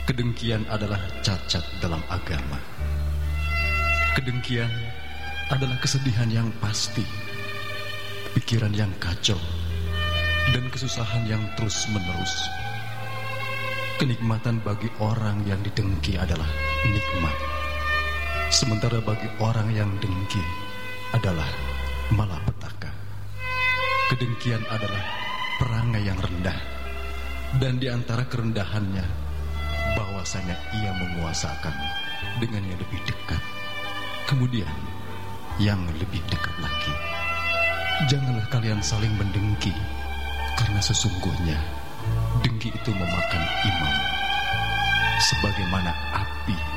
Kedengkian adalah cacat dalam agama. Kedengkian adalah kesedihan yang pasti, pikiran yang kacau, dan kesusahan yang terus-menerus. Kenikmatan bagi orang yang didengki adalah nikmat, sementara bagi orang yang dengki adalah malapetaka. Kedengkian adalah perangai yang rendah, dan di antara kerendahannya, bahwasanya ia menguasakan dengan yang lebih dekat, kemudian yang lebih dekat lagi. Janganlah kalian saling mendengki, karena sesungguhnya dengki itu memakan iman, sebagaimana api